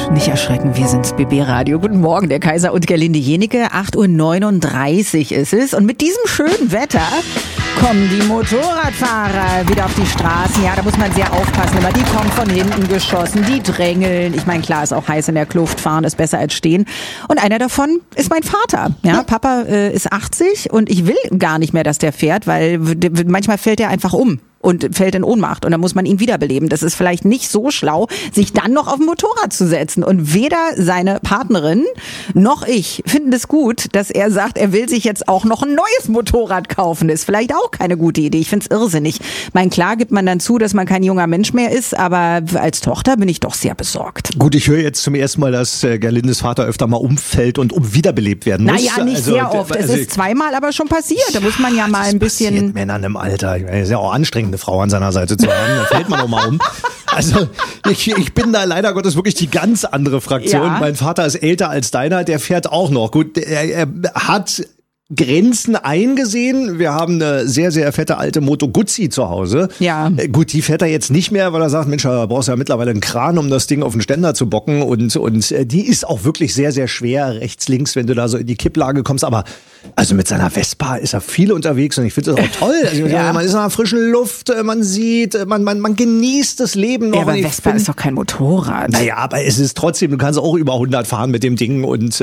Nicht erschrecken, wir sind's, BB Radio. Guten Morgen, der Kaiser und Gerlinde Jenecke. 8:39 Uhr ist es. Und mit diesem schönen Wetter kommen die Motorradfahrer wieder auf die Straßen. Ja, da muss man sehr aufpassen. Immer die kommen von hinten geschossen, die drängeln. Ich meine, klar, ist auch heiß in der Kluft. Fahren ist besser als stehen. Und einer davon ist mein Vater. Ja, Papa ist 80 und ich will gar nicht mehr, dass der fährt, weil manchmal fällt er einfach um und fällt in Ohnmacht und dann muss man ihn wiederbeleben. Das ist vielleicht nicht so schlau, sich dann noch auf ein Motorrad zu setzen. Und weder seine Partnerin noch ich finden es gut, dass er sagt, er will sich jetzt auch noch ein neues Motorrad kaufen. Das ist vielleicht auch keine gute Idee. Ich finde es irrsinnig. Klar gibt man dann zu, dass man kein junger Mensch mehr ist, aber als Tochter bin ich doch sehr besorgt. Gut, ich höre jetzt zum ersten Mal, dass Gerlindes Vater öfter mal umfällt und wiederbelebt werden muss. Naja, nicht sehr oft. Es ist zweimal aber schon passiert. Da muss man ja mal ein bisschen... Das passiert Männern im Alter. Ich meine, ist ja auch anstrengend, eine Frau an seiner Seite zu haben. Da fällt man auch mal um. Also ich bin da leider Gottes wirklich die ganz andere Fraktion. Ja. Mein Vater ist älter als deiner, der fährt auch noch. Gut, er hat Grenzen eingesehen. Wir haben eine sehr, sehr fette alte Moto Guzzi zu Hause. Ja. Gut, die fährt er jetzt nicht mehr, weil er sagt, Mensch, da brauchst du ja mittlerweile einen Kran, um das Ding auf den Ständer zu bocken. Und die ist auch wirklich sehr, sehr schwer, rechts, links, wenn du da so in die Kipplage kommst. Aber also mit seiner Vespa ist er viel unterwegs und ich finde das auch toll. Also, ja. Man ist in der frischen Luft, man sieht, man genießt das Leben noch. Ja, aber Vespa ist doch kein Motorrad. Naja, aber es ist trotzdem, du kannst auch über 100 fahren mit dem Ding und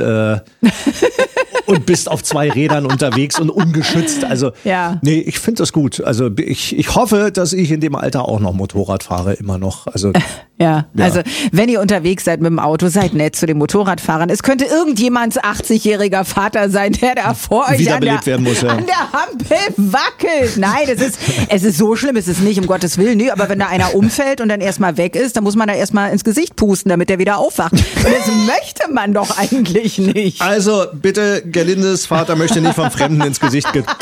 bist auf 2 Rädern unterwegs und ungeschützt. Also, ja. Nee, ich finde das gut. Also, ich hoffe, dass ich in dem Alter auch noch Motorrad fahre, immer noch. Also, ja, also, wenn ihr unterwegs seid mit dem Auto, seid nett zu den Motorradfahrern. Es könnte irgendjemands 80-jähriger Vater sein, der da vor euch an der Ampel wackelt. Nein, es ist so schlimm, ist es nicht, um Gottes Willen. Nee, aber wenn da einer umfällt und dann erstmal weg ist, dann muss man da erstmal ins Gesicht pusten, damit der wieder aufwacht. Und das möchte man doch eigentlich nicht. Also, bitte, Gerlindes Vater möchte nicht vom Fremden ins Gesicht gepustet